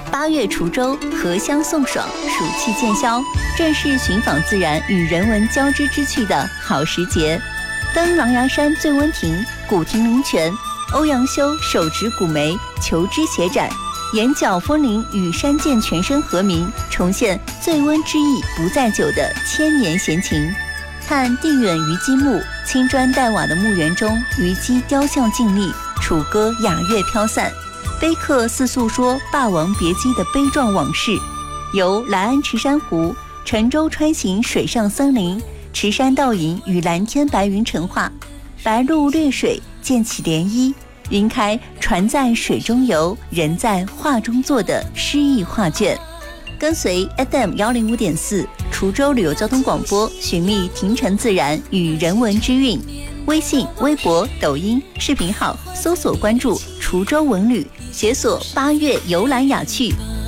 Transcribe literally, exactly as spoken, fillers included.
八月滁州，荷香送爽，暑气渐消，正是寻访自然与人文交织之趣的好时节。登狼牙山醉温亭，古亭灵泉，欧阳修手执古梅，求枝斜展，眼角风铃与山涧泉声和鸣，重现醉温之意不在酒的千年闲情。看地远虞姬墓，青砖黛瓦的墓园中，虞姬雕像静立，楚歌雅乐飘散，碑刻似诉说《霸王别姬》的悲壮往事。游来安池珊瑚，乘舟穿行水上森林，池山倒影与蓝天白云成画，白鹭掠水，溅起涟漪，晕开船在水中游，人在画中坐的诗意画卷。跟随 F M 一零五点四滁州旅游交通广播，寻觅亭城自然与人文之韵。微信、微博、抖音视频号搜索关注滁州文旅，解锁八月游览雅趣。